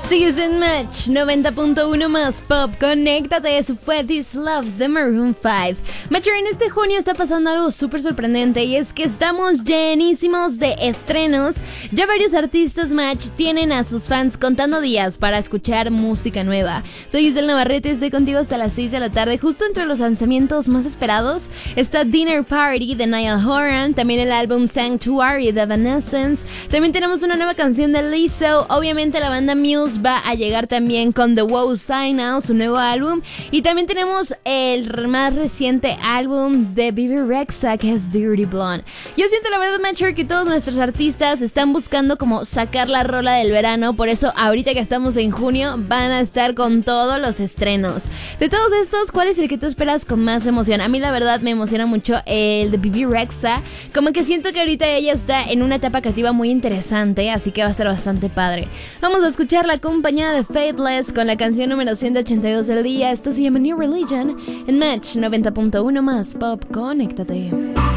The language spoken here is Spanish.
Sigues en Match 90.1 más Pop. Conéctate, eso fue This Love de Maroon 5. Matcher, en este junio está pasando algo súper sorprendente y es que estamos llenísimos de estrenos. Ya varios artistas Match tienen a sus fans contando días para escuchar música nueva. Soy Isabel Navarrete, estoy contigo hasta las 6 de la tarde. Justo entre los lanzamientos más esperados está Dinner Party de Niall Horan, también el álbum Sanctuary de Evanescence. También tenemos una nueva canción de Lizzo. Obviamente la banda Muse va a llegar también con The Wow Sign Out, su nuevo álbum. Y también tenemos el más reciente álbum de Bebe Rexha, que es Dirty Blonde. Yo siento la verdad, Matcher, que todos nuestros artistas están buscando como sacar la rola del verano. Por eso ahorita que estamos en junio van a estar con todos los estrenos. De todos estos, ¿cuál es el que tú esperas con más emoción? A mí la verdad me emociona mucho el de Bebe Rexha. Como que siento que ahorita ella está en una etapa creativa muy interesante, así que va a ser bastante padre. Vamos a escuchar la compañía de Faithless con la canción número 182 del día. Esto se llama New Religion en Match 90.1 más Pop. Conéctate.